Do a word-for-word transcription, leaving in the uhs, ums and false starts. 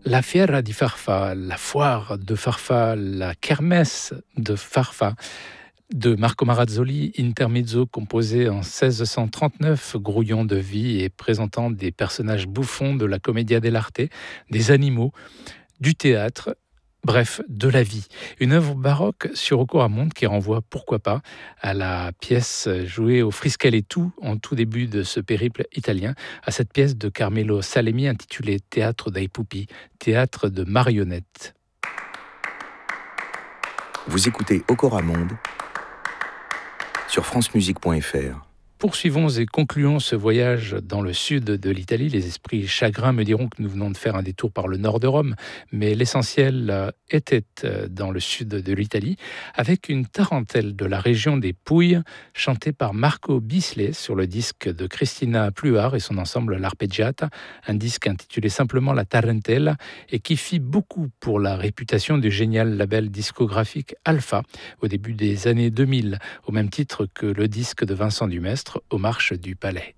La Fiera di Farfa, la foire de Farfa, la kermesse de Farfa, de Marco Marazzoli, intermezzo composé en seize cent trente-neuf, grouillant de vie et présentant des personnages bouffons de la commedia dell'arte, des animaux, du théâtre, bref, de la vie. Une œuvre baroque sur Okoramonde qui renvoie, pourquoi pas, à la pièce jouée au Friscalettu en tout début de ce périple italien, à cette pièce de Carmelo Salemi intitulée Théâtre dei Pupi, théâtre de marionnettes. Vous écoutez Okoramonde sur francemusique point f r. Poursuivons et concluons ce voyage dans le sud de l'Italie. Les esprits chagrins me diront que nous venons de faire un détour par le nord de Rome, mais l'essentiel était dans le sud de l'Italie, avec une tarentelle de la région des Pouilles, chantée par Marco Bisley sur le disque de Cristina Pluart et son ensemble L'Arpeggiata, un disque intitulé simplement La Tarentella, et qui fit beaucoup pour la réputation du génial label discographique Alpha au début des années deux mille, au même titre que le disque de Vincent Dumestre, Aux marches du palais.